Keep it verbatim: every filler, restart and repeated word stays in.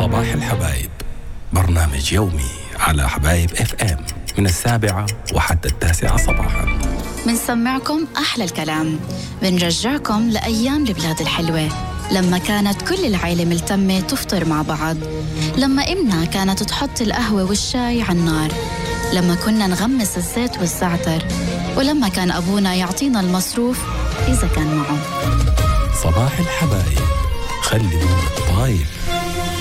صباح الحبايب، برنامج يومي على حبايب اف ام من السابعة وحتى التاسعة صباحا. منسمعكم أحلى الكلام، بنرجعكم لأيام البلاد الحلوة، لما كانت كل العائلة ملتمة تفطر مع بعض، لما إمنا كانت تحط القهوة والشاي على النار، لما كنا نغمس الزيت والزعتر، ولما كان أبونا يعطينا المصروف إذا كان معه. صباح الحبايب، خلي نورك طاير.